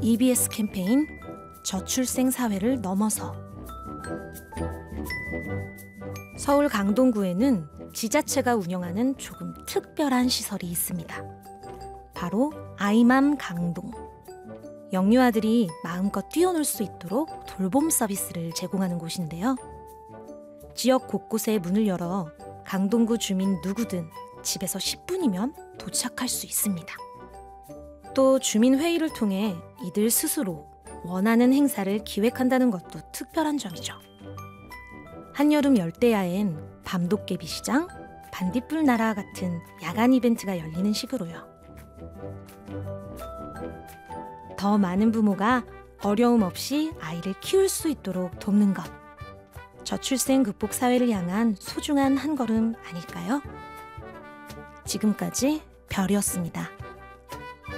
EBS 캠페인 저출생 사회를 넘어서. 서울 강동구에는 지자체가 운영하는 조금 특별한 시설이 있습니다. 바로 아이맘 강동. 영유아들이 마음껏 뛰어놀 수 있도록 돌봄 서비스를 제공하는 곳인데요. 지역 곳곳에 문을 열어 강동구 주민 누구든 집에서 10분이면 도착할 수 있습니다. 또 주민회의를 통해 이들 스스로 원하는 행사를 기획한다는 것도 특별한 점이죠. 한여름 열대야엔 밤도깨비 시장, 반딧불 나라 같은 야간 이벤트가 열리는 식으로요. 더 많은 부모가 어려움 없이 아이를 키울 수 있도록 돕는 것. 저출생 극복 사회를 향한 소중한 한 걸음 아닐까요? 지금까지 별이었습니다.